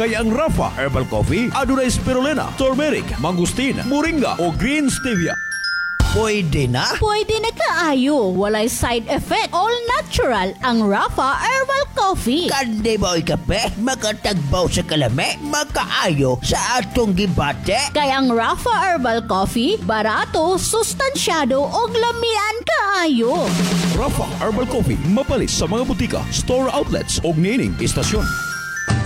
Kaya ang Rafa Herbal Coffee adunay spirulina, turmeric, mangustin, moringa o green stevia. Pwede na? Pwede na kaayo, walay side effect, all natural ang Rafa Herbal Coffee. Kandi mo kape, makatagbaw sa kalame, makaayo sa atong gibate. Kaya ang Rafa Herbal Coffee, barato, sustansyado ug lamian kaayo. Rafa Herbal Coffee mapalis sa mga butika, store outlets o nining istasyon.